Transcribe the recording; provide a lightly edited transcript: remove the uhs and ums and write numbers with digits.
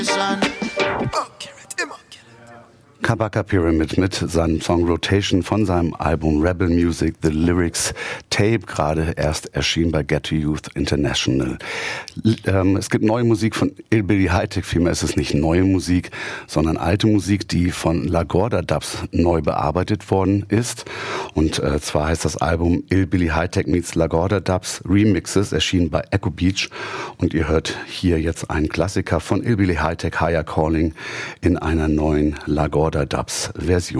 Kabaka Pyramid mit seinem Song Rotation von seinem Album Rebel Music, The Lyrics Tape, gerade erst erschienen bei Ghetto Youth International. Es gibt neue Musik von Hillbilly High-Tech, vielmehr ist es nicht neue Musik, sondern alte Musik, die von Lagorda Dubs neu bearbeitet worden ist. Und zwar heißt das Album Hillbilly High-Tech meets Lagorda Dubs Remixes, erschienen bei Echo Beach. Und ihr hört hier jetzt einen Klassiker von Hillbilly High-Tech, Higher Calling, in einer neuen Lagorda Dubs Version.